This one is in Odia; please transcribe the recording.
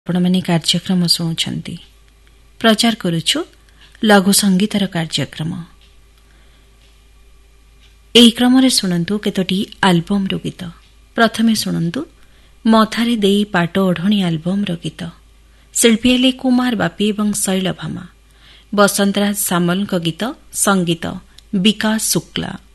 ଆପଣମାନେ କାର୍ଯ୍ୟକ୍ରମ ଶୁଣୁଛନ୍ତି। ପ୍ରଚାର କରୁଛୁ ଲଘୁ ସଙ୍ଗୀତର କାର୍ଯ୍ୟକ୍ରମ। ଏହି କ୍ରମରେ ଶୁଣନ୍ତୁ କେତୋଟି ଆଲବମ୍ର ଗୀତ। ପ୍ରଥମେ ଶୁଣନ୍ତୁ ମଥାରେ ଦେଇ ପାଟ ଓଢ଼ଣୀ ଆଲବମ୍ର ଗୀତ। ଶିଳ୍ପୀ ହେଲେ କୁମାର ବାପି ଏବଂ ଶୈଳଭାମା। ବସନ୍ତରାଜ ସାମଲଙ୍କ ଗୀତ, ସଙ୍ଗୀତ ବିକାଶ ଶୁକ୍ଲା।